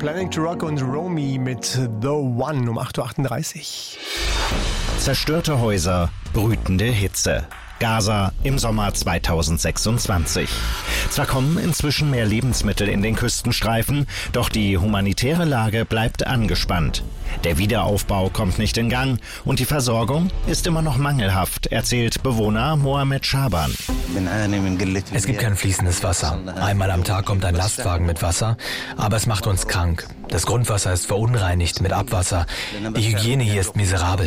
Planning to Rock und Romy mit The One um 8.38 Uhr. Zerstörte Häuser, brütende Hitze. Gaza im Sommer 2026. Zwar kommen inzwischen mehr Lebensmittel in den Küstenstreifen, doch die humanitäre Lage bleibt angespannt. Der Wiederaufbau kommt nicht in Gang und die Versorgung ist immer noch mangelhaft, erzählt Bewohner Mohamed Schaban. Es gibt kein fließendes Wasser. Einmal am Tag kommt ein Lastwagen mit Wasser, aber es macht uns krank. Das Grundwasser ist verunreinigt mit Abwasser. Die Hygiene hier ist miserabel.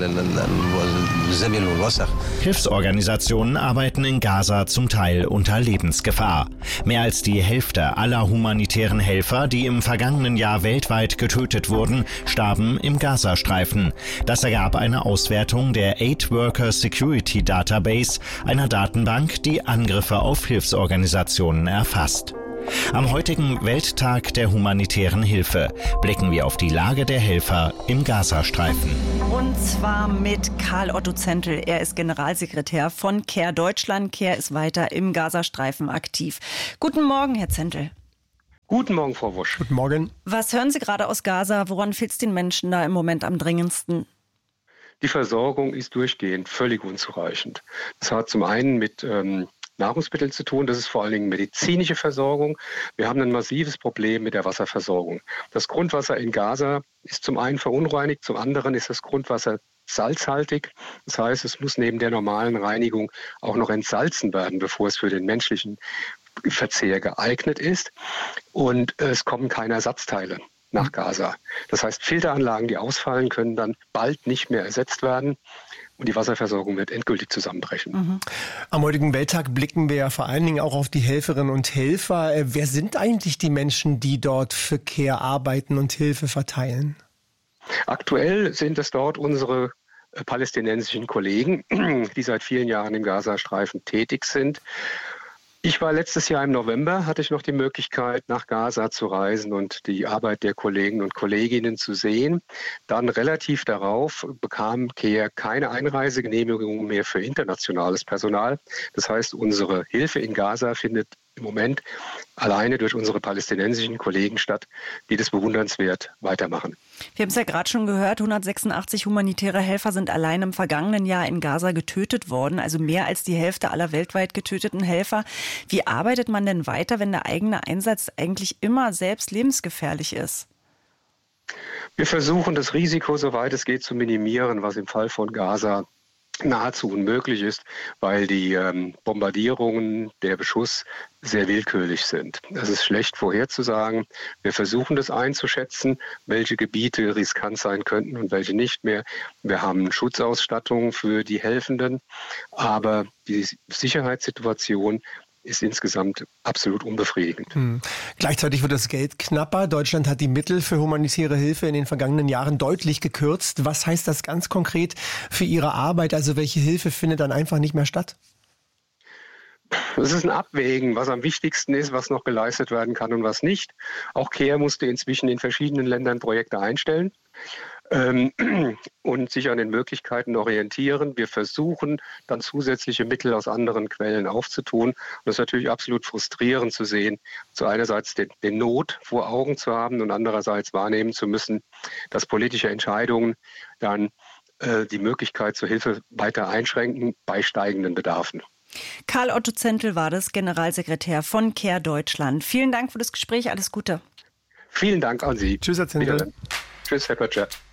Hilfsorganisationen arbeiten in Gaza zum Teil unter Lebensgefahr. Mehr als die Hälfte aller humanitären Helfer, die im vergangenen Jahr weltweit getötet wurden, starben im Gazastreifen. Das ergab eine Auswertung der Aid Worker Security Database, einer Datenbank, die Angriffe auf Hilfsorganisationen erfasst. Am heutigen Welttag der humanitären Hilfe blicken wir auf die Lage der Helfer im Gazastreifen. Und zwar mit Karl Otto Zentl. Er ist Generalsekretär von CARE Deutschland. CARE ist weiter im Gazastreifen aktiv. Guten Morgen, Herr Zentl. Guten Morgen, Frau Wosch. Guten Morgen. Was hören Sie gerade aus Gaza? Woran fehlt es den Menschen da im Moment am dringendsten? Die Versorgung ist durchgehend völlig unzureichend. Das hat zum einen mit Nahrungsmitteln zu tun, das ist vor allen Dingen medizinische Versorgung. Wir haben ein massives Problem mit der Wasserversorgung. Das Grundwasser in Gaza ist zum einen verunreinigt, zum anderen ist das Grundwasser salzhaltig. Das heißt, es muss neben der normalen Reinigung auch noch entsalzen werden, bevor es für den menschlichen Verzehr geeignet ist. Und es kommen keine Ersatzteile nach Gaza. Das heißt, Filteranlagen, die ausfallen, können dann bald nicht mehr ersetzt werden. Und die Wasserversorgung wird endgültig zusammenbrechen. Mhm. Am heutigen Welttag blicken wir ja vor allen Dingen auch auf die Helferinnen und Helfer. Wer sind eigentlich die Menschen, die dort für CARE arbeiten und Hilfe verteilen? Aktuell sind es dort unsere palästinensischen Kollegen, die seit vielen Jahren im Gazastreifen tätig sind. Ich war letztes Jahr im November, hatte ich noch die Möglichkeit, nach Gaza zu reisen und die Arbeit der Kollegen und Kolleginnen zu sehen. Dann relativ darauf bekam CARE keine Einreisegenehmigung mehr für internationales Personal. Das heißt, unsere Hilfe in Gaza findet im Moment alleine durch unsere palästinensischen Kollegen statt, die das bewundernswert weitermachen. Wir haben es ja gerade schon gehört, 186 humanitäre Helfer sind allein im vergangenen Jahr in Gaza getötet worden, also mehr als die Hälfte aller weltweit getöteten Helfer. Wie arbeitet man denn weiter, wenn der eigene Einsatz eigentlich immer selbst lebensgefährlich ist? Wir versuchen, das Risiko, soweit es geht, zu minimieren, was im Fall von Gaza nahezu unmöglich ist, weil die Bombardierungen, der Beschuss sehr willkürlich sind. Es ist schlecht vorherzusagen. Wir versuchen das einzuschätzen, welche Gebiete riskant sein könnten und welche nicht mehr. Wir haben Schutzausstattung für die Helfenden, aber die Sicherheitssituation ist insgesamt absolut unbefriedigend. Gleichzeitig wird das Geld knapper. Deutschland hat die Mittel für humanitäre Hilfe in den vergangenen Jahren deutlich gekürzt. Was heißt das ganz konkret für Ihre Arbeit? Also welche Hilfe findet dann einfach nicht mehr statt? Es ist ein Abwägen, was am wichtigsten ist, was noch geleistet werden kann und was nicht. Auch CARE musste inzwischen in verschiedenen Ländern Projekte einstellen und sich an den Möglichkeiten orientieren. Wir versuchen dann zusätzliche Mittel aus anderen Quellen aufzutun. Und es ist natürlich absolut frustrierend zu sehen, zu einerseits den Not vor Augen zu haben und andererseits wahrnehmen zu müssen, dass politische Entscheidungen dann die Möglichkeit zur Hilfe weiter einschränken bei steigenden Bedarfen. Karl Otto Zentl war das, Generalsekretär von CARE Deutschland. Vielen Dank für das Gespräch, alles Gute. Vielen Dank an Sie. Tschüss, Herr Zentl. Tschüss, Herr Pötscher.